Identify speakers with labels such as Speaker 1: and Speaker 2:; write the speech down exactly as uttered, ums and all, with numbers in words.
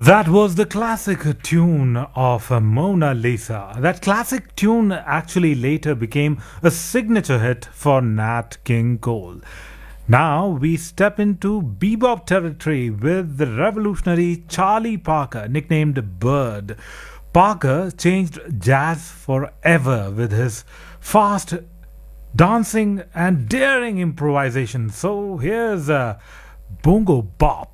Speaker 1: That was the classic tune of uh, Mona Lisa. That classic tune actually later became a signature hit for Nat King Cole. Now we step into bebop territory with the revolutionary Charlie Parker, nicknamed Bird. Parker changed jazz forever with his fast dancing and daring improvisation. So here's a bongo bop.